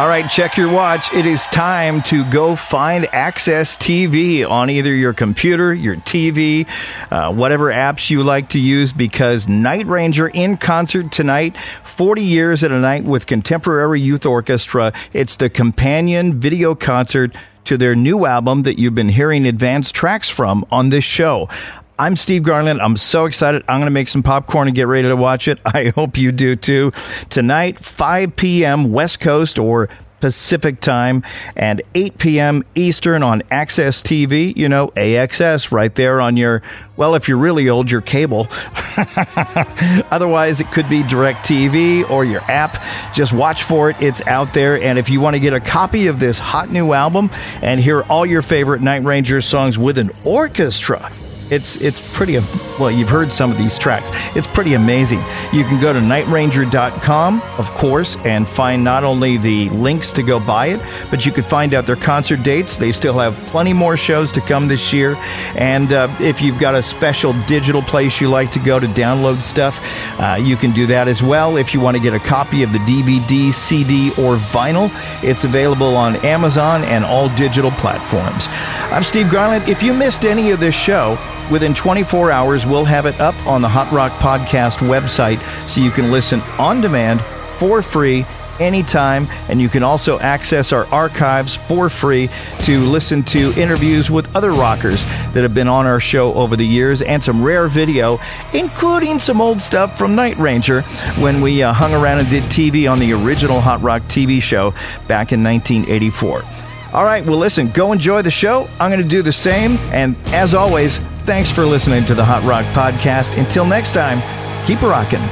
All right, check your watch. It is time to go find Access TV on either your computer, your TV, whatever apps you like to use, because Night Ranger in concert tonight, 40 years at a night with Contemporary Youth Orchestra. It's the companion video concert to their new album that you've been hearing advanced tracks from on this show. I'm Steve Garland. I'm so excited. I'm going to make some popcorn and get ready to watch it. I hope you do too. Tonight, 5 p.m. West Coast or Pacific time and 8 p.m. Eastern on Access TV. You know, AXS right there on your, well, if you're really old, your cable. Otherwise, it could be DirecTV or your app. Just watch for it. It's out there. And if you want to get a copy of this hot new album and hear all your favorite Night Ranger songs with an orchestra, it's pretty, well, you've heard some of these tracks. It's pretty amazing. You can go to nightranger.com, of course, and find not only the links to go buy it, but you could find out their concert dates. They still have plenty more shows to come this year. And if you've got a special digital place you like to go to download stuff, you can do that as well. If you want to get a copy of the DVD, CD, or vinyl, it's available on Amazon and all digital platforms. I'm Steve Garland. If you missed any of this show, within 24 hours, we'll have it up on the Hot Rock Podcast website so you can listen on demand for free anytime. And you can also access our archives for free to listen to interviews with other rockers that have been on our show over the years and some rare video, including some old stuff from Night Ranger when we hung around and did TV on the original Hot Rock TV show back in 1984. All right, well, listen, go enjoy the show. I'm going to do the same. And as always, thanks for listening to the Hot Rock Podcast. Until next time, keep rocking.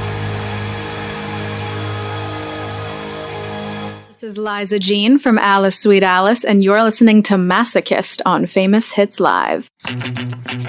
This is Liza Jean from Alice Sweet Alice, and you're listening to Masochist on Famous Hits Live.